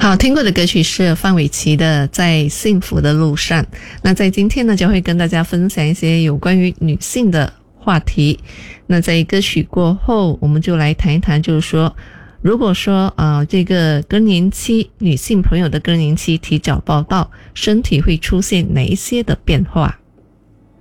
好，听过的歌曲是范玮琪的《在幸福的路上》。那在今天呢，将会跟大家分享一些有关于女性的话题。那在歌曲过后，我们就来谈一谈，就是说，如果说这个更年期女性朋友的更年期提早报到，身体会出现哪一些的变化？